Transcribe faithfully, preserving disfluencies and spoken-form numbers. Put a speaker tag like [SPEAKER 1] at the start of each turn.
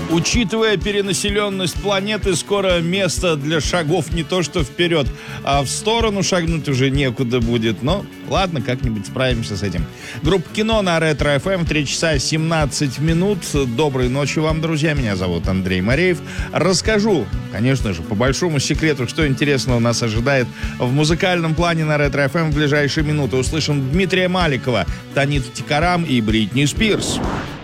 [SPEAKER 1] Учитывая перенаселенность планеты, скоро место для шагов не то что вперед, а в сторону шагнуть уже некуда будет. Но ладно, как-нибудь справимся с этим. Группа «Кино» на Ретро-эф эм, три часа семнадцать минут. Доброй ночи вам, друзья. Меня зовут Андрей Мореев. Расскажу, конечно же, по большому секрету, что интересного нас ожидает в музыкальном плане на Ретро-эф эм в ближайшие минуты. Услышим Дмитрия Маликова, Таниту Тикарам и Бритни Спирс.